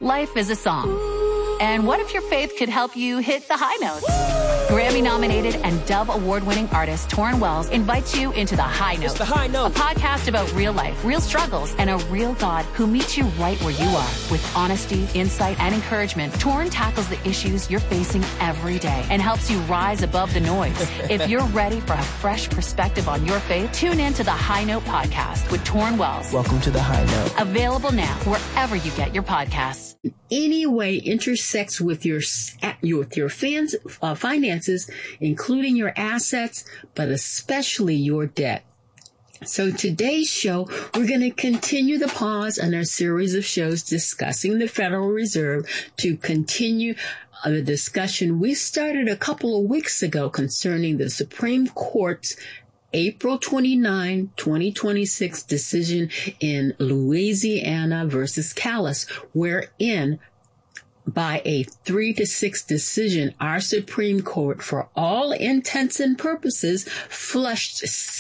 Life is a song. And what if your faith could help you hit the high notes? Grammy-nominated and Dove Award-winning artist Torrin Wells invites you into The High Note. It's The High Note. A podcast about real life, real struggles, and a real God who meets you right where you are. With honesty, insight, and encouragement, Torrin tackles the issues you're facing every day and helps you rise above the noise. If you're ready for a fresh perspective on your faith, tune in to The High Note podcast with Torrin Wells. Welcome to The High Note. Available now wherever you get your podcasts. Any way intersects with your finances, including your assets, but especially your debt. So today's show, we're going to continue the pause on our series of shows discussing the Federal Reserve to continue the discussion we started a couple of weeks ago concerning the Supreme Court's April 29, 2026 decision in Louisiana versus Callas, wherein by a 3-6 decision, our Supreme Court, for all intents and purposes, flushed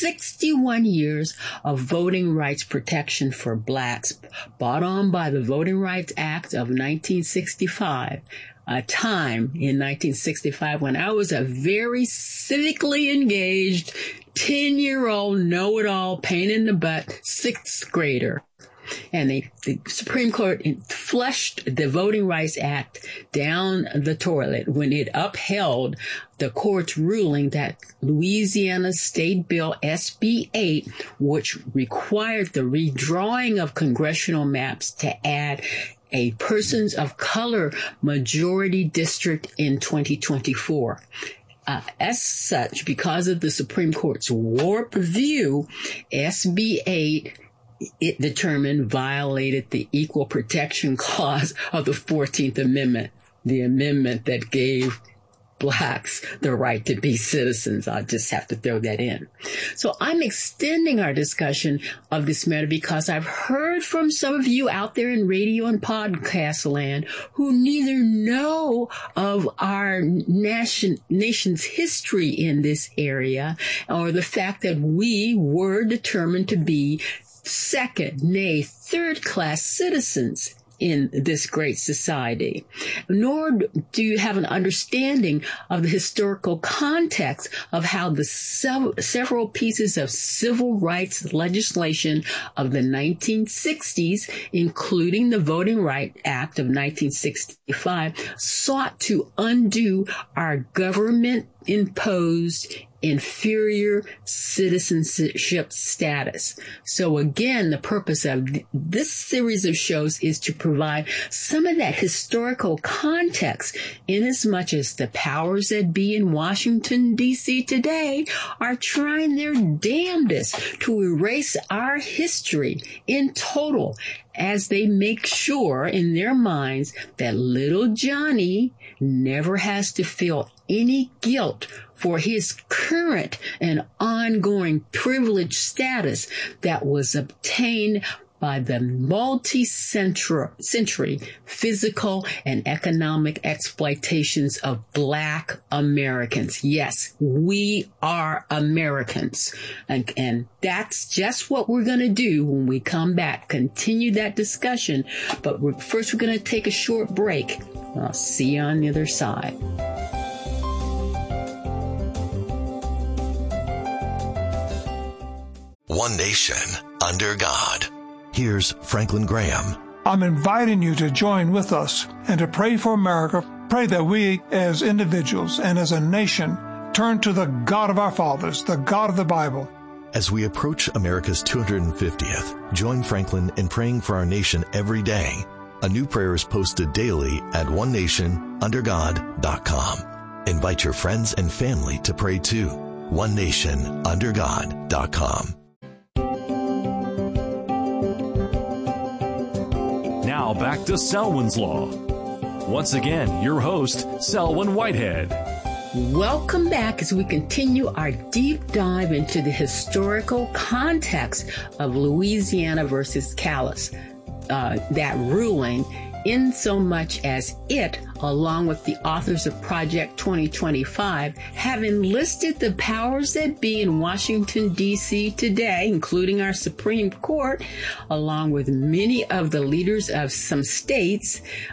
61 years of voting rights protection for blacks brought on by the Voting Rights Act of 1965. A time in 1965 when I was a very civically engaged 10-year-old know-it-all, pain in the butt, 6th grader. And the Supreme Court flushed the Voting Rights Act down the toilet when it upheld the court's ruling that Louisiana State Bill SB 8, which required the redrawing of congressional maps to add a persons of color majority district in 2024. As such, because of the Supreme Court's warped view, SB 8, it determined, violated the Equal Protection Clause of the 14th Amendment, the amendment that gave blacks the right to be citizens. I just have to throw that in. So I'm extending our discussion of this matter because I've heard from some of you out there in radio and podcast land who neither know of our nation's history in this area or the fact that we were determined to be second, nay, third-class citizens in this great society, nor do you have an understanding of the historical context of how the several pieces of civil rights legislation of the 1960s, including the Voting Rights Act of 1965, sought to undo our government-imposed inferior citizenship status. So again, the purpose of this series of shows is to provide some of that historical context, inasmuch as the powers that be in Washington, D.C. today are trying their damnedest to erase our history in total, as they make sure in their minds that little Johnny never has to feel any guilt for his current and ongoing privileged status that was obtained by the multi-century physical and economic exploitations of Black Americans. Yes, we are Americans. And that's just what we're going to do when we come back. Continue that discussion. But first we're going to take a short break. I'll see you on the other side. One nation, under God. Here's Franklin Graham. I'm inviting you to join with us and to pray for America. Pray that we as individuals and as a nation turn to the God of our fathers, the God of the Bible. As we approach America's 250th, join Franklin in praying for our nation every day. A new prayer is posted daily at onenationundergod.com. Invite your friends and family to pray too. onenationundergod.com. Now back to Selwyn's Law. Once again, your host, Selwyn Whitehead. Welcome back as we continue our deep dive into the historical context of Louisiana versus Callas. That ruling, in so much as it, along with the authors of Project 2025, have enlisted the powers that be in Washington, D.C. today, including our Supreme Court, along with many of the leaders of some states,